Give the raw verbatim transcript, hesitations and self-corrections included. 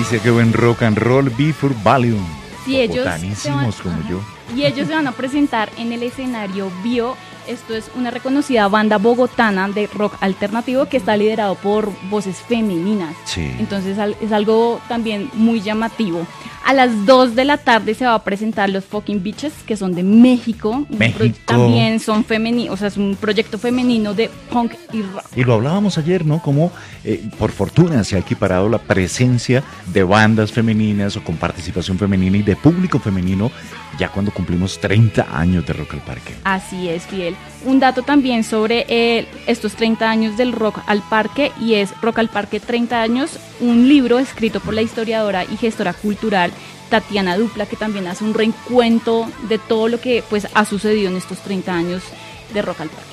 delicia, qué buen rock and roll, Before Valium. Sí, ellos bogotanísimos como ajá. yo. Y ellos se van a presentar en el escenario Bio. Esto es una reconocida banda bogotana de rock alternativo que está liderado por voces femeninas. Sí. Entonces es algo también muy llamativo. A las dos de la tarde se va a presentar los Fucking Bitches, que son de México. México. También son femeninos, o sea, es un proyecto femenino de punk y rock. Y lo hablábamos ayer, ¿no? Como eh, por fortuna se ha equiparado la presencia de bandas femeninas o con participación femenina y de público femenino ya cuando cumplimos treinta años de Rock al Parque. Así es, Fidel. Un dato también sobre eh, estos treinta años del Rock al Parque, y es Rock al Parque treinta años, un libro escrito por la historiadora y gestora cultural Tatiana Dupla, que también hace un reencuentro de todo lo que pues ha sucedido en estos treinta años de Rock al Parque.